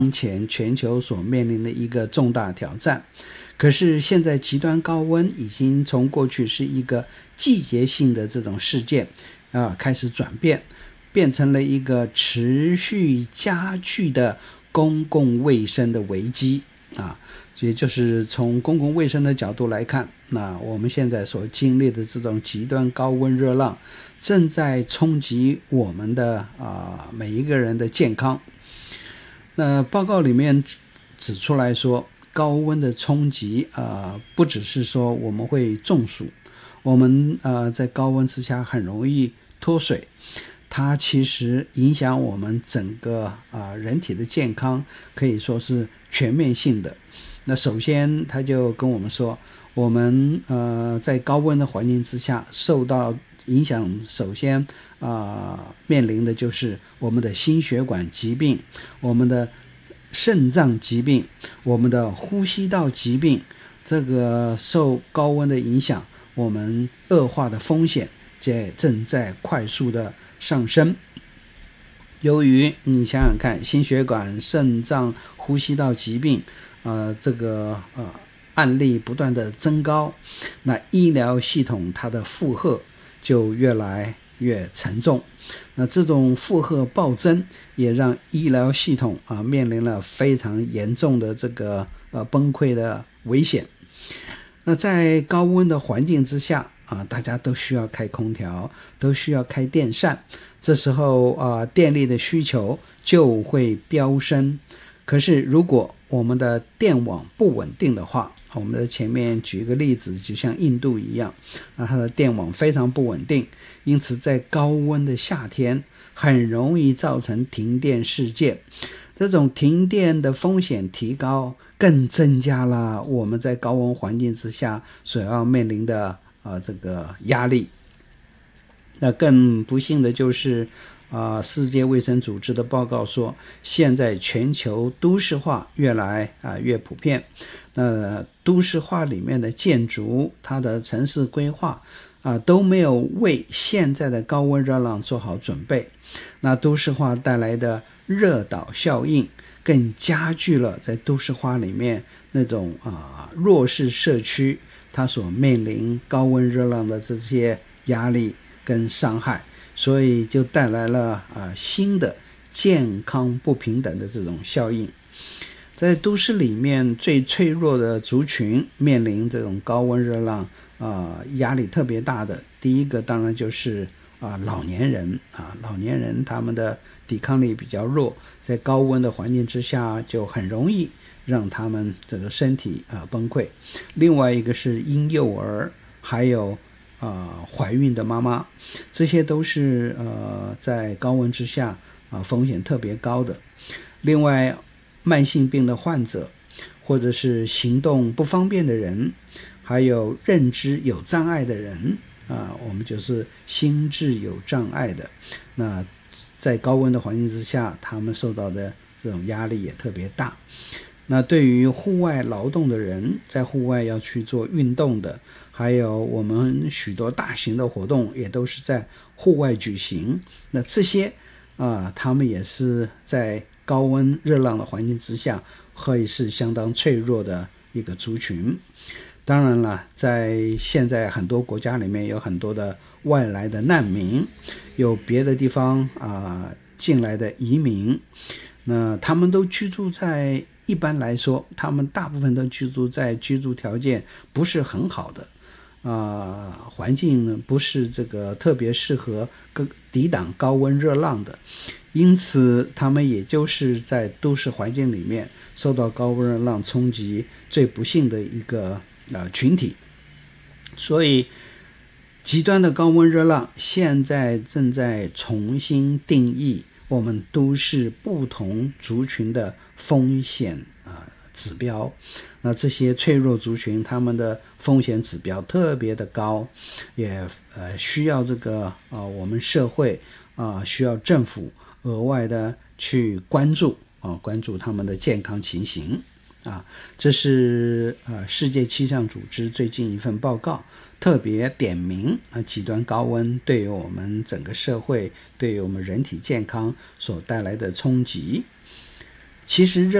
当前全球所面临的一个重大挑战。可是现在极端高温已经从过去是一个季节性的这种事件开始转变，变成了一个持续加剧的公共卫生的危机也就是从公共卫生的角度来看，那我们现在所经历的这种极端高温热浪正在冲击我们的每一个人的健康。那报告里面指出来说，高温的冲击不只是说我们会中暑，我们在高温之下很容易脱水，它其实影响我们整个人体的健康，可以说是全面性的。那首先他就跟我们说，我们在高温的环境之下受到影响，首先面临的就是我们的心血管疾病，我们的肾脏疾病，我们的呼吸道疾病，这个受高温的影响，我们恶化的风险正在快速的上升。由于你想想看，心血管、肾脏、呼吸道疾病这个案例不断的增高，那医疗系统它的负荷就越来越沉重。那这种负荷暴增也让医疗系统面临了非常严重的这个崩溃的危险。那在高温的环境之下大家都需要开空调，都需要开电扇，这时候电力的需求就会飙升。可是如果我们的电网不稳定的话，我们的前面举一个例子，就像印度一样，它的电网非常不稳定，因此在高温的夏天很容易造成停电事件。这种停电的风险提高，更增加了我们在高温环境之下所要面临的这个压力。那更不幸的就是世界卫生组织的报告说，现在全球都市化越来越普遍。那都市化里面的建筑，它的城市规划都没有为现在的高温热浪做好准备。那都市化带来的热岛效应，更加剧了在都市化里面那种弱势社区它所面临高温热浪的这些压力跟伤害，所以就带来了新的健康不平等的这种效应。在都市里面最脆弱的族群面临这种高温热浪压力特别大的，第一个当然就是老年人老年人他们的抵抗力比较弱，在高温的环境之下就很容易让他们这个身体崩溃。另外一个是婴幼儿，还有怀孕的妈妈，这些都是在高温之下风险特别高的。另外慢性病的患者，或者是行动不方便的人，还有认知有障碍的人我们就是心智有障碍的，那在高温的环境之下，他们受到的这种压力也特别大。那对于户外劳动的人，在户外要去做运动的，还有我们许多大型的活动也都是在户外举行，那这些他们也是在高温热浪的环境之下会是相当脆弱的一个族群。当然了，在现在很多国家里面有很多的外来的难民，有别的地方进来的移民，那他们都居住在，一般来说他们大部分都居住在居住条件不是很好的环境，不是这个特别适合抵挡高温热浪的，因此他们也就是在都市环境里面受到高温热浪冲击最不幸的一个群体。所以极端的高温热浪现在正在重新定义我们都市不同族群的风险指标。那这些脆弱族群他们的风险指标特别的高，也需要这个我们社会需要政府额外的去关注他们的健康情形这是世界气象组织最近一份报告特别点名极端高温对于我们整个社会，对于我们人体健康所带来的冲击。 其实